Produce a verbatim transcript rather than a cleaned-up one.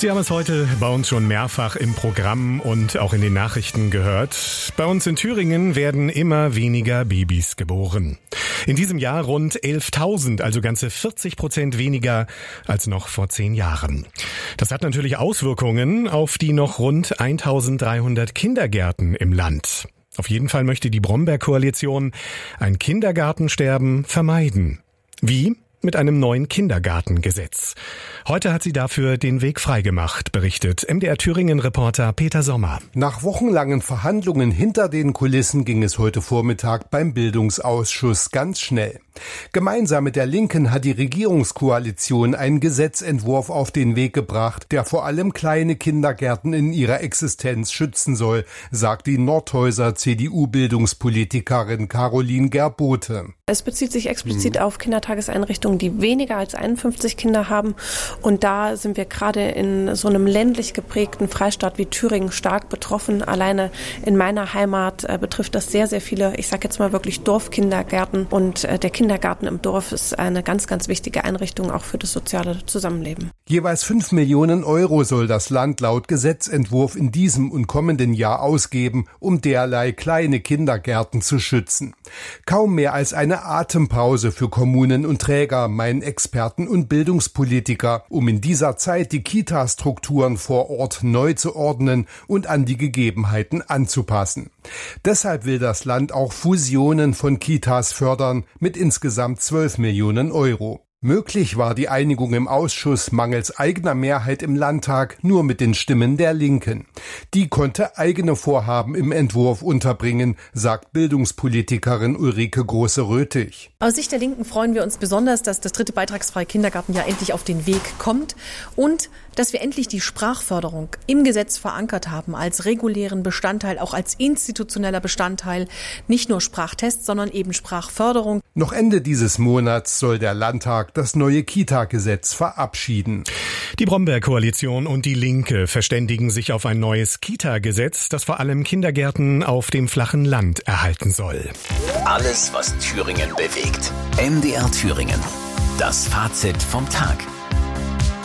Sie haben es heute bei uns schon mehrfach im Programm und auch in den Nachrichten gehört. Bei uns in Thüringen werden immer weniger Babys geboren. In diesem Jahr rund elftausend, also ganze vierzig Prozent weniger als noch vor zehn Jahren. Das hat natürlich Auswirkungen auf die noch rund eintausenddreihundert Kindergärten im Land. Auf jeden Fall möchte die Bromberg-Koalition ein Kindergartensterben vermeiden. Wie? Mit einem neuen Kindergartengesetz. Heute hat sie dafür den Weg freigemacht, berichtet M D R Thüringen-Reporter Peter Sommer. Nach wochenlangen Verhandlungen hinter den Kulissen ging es heute Vormittag beim Bildungsausschuss ganz schnell. Gemeinsam mit der Linken hat die Regierungskoalition einen Gesetzentwurf auf den Weg gebracht, der vor allem kleine Kindergärten in ihrer Existenz schützen soll, sagt die Nordhäuser C D U-Bildungspolitikerin Caroline Gerbote. Es bezieht sich explizit auf Kindertageseinrichtungen, die weniger als einundfünfzig Kinder haben. Und da sind wir gerade in so einem ländlich geprägten Freistaat wie Thüringen stark betroffen. Alleine in meiner Heimat äh, betrifft das sehr, sehr viele, ich sage jetzt mal wirklich Dorfkindergärten. Und äh, der Kindergarten im Dorf ist eine ganz, ganz wichtige Einrichtung auch für das soziale Zusammenleben. Jeweils fünf Millionen Euro soll das Land laut Gesetzentwurf in diesem und kommenden Jahr ausgeben, um derlei kleine Kindergärten zu schützen. Kaum mehr als eine Atempause für Kommunen und Träger, meinen Experten und Bildungspolitiker, um in dieser Zeit die Kita-Strukturen vor Ort neu zu ordnen und an die Gegebenheiten anzupassen. Deshalb will das Land auch Fusionen von Kitas fördern mit insgesamt zwölf Millionen Euro. Möglich war die Einigung im Ausschuss mangels eigener Mehrheit im Landtag nur mit den Stimmen der Linken. Die konnte eigene Vorhaben im Entwurf unterbringen, sagt Bildungspolitikerin Ulrike Große-Röthig. Aus Sicht der Linken freuen wir uns besonders, dass das dritte beitragsfreie Kindergartenjahr endlich auf den Weg kommt und dass wir endlich die Sprachförderung im Gesetz verankert haben als regulären Bestandteil, auch als institutioneller Bestandteil, nicht nur Sprachtests, sondern eben Sprachförderung. Noch Ende dieses Monats soll der Landtag das neue Kita-Gesetz verabschieden. Die Bromberg-Koalition und die Linke verständigen sich auf ein neues Kita-Gesetz, das vor allem Kindergärten auf dem flachen Land erhalten soll. Alles, was Thüringen bewegt. M D R Thüringen. Das Fazit vom Tag.